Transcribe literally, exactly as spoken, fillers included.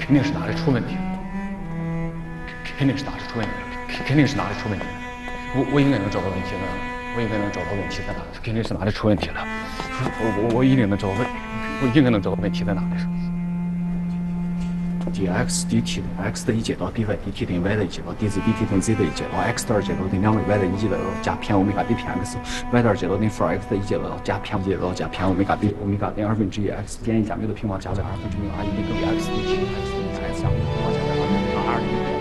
肯定是哪里出问题了，肯定是哪里出问题了，肯定是哪里出问题了。我我应该能找到问题的，我应该能找到问题在哪里，肯定是哪里出问题了。我我我一定能找到问，我应该能找到问题在哪里。dx dt 等 x 的一阶到 dy dt 等于 y 的一阶到 dz dt 等于 z 的一阶到 x 的二阶到等于两倍 y 的一阶到加偏欧米伽 d 偏 x，y 的二阶到等于负二 x 的一阶到加偏一阶到加偏欧米伽 d 欧米伽等于二分之一 x 减一加缪的平方加在二分之缪 r 一等于 x dt x 等于 x 加缪的平方加在二等于二等于